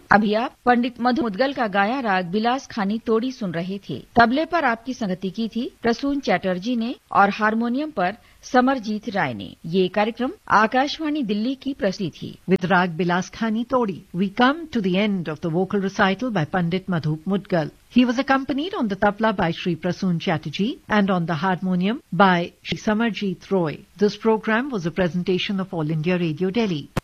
अभी आप पंडित मधु मुदगल का गाया राग बिलास खानी तोड़ी सुन रहे थे। तबले पर आपकी संगति की थी प्रसून चैटर्जी ने और हारमोनियम पर समरजीत राय ने। ये कार्यक्रम आकाशवाणी दिल्ली की प्रस्तुति थी। With Rag Bilas Khani Todi, we come to the end of the vocal recital by Pandit Madhu Mudgal. He was accompanied on the tabla by Sri Prasoon Chatterjee and on the harmonium by Sri Samarjeet Roy. This program was a presentation of All India Radio Delhi.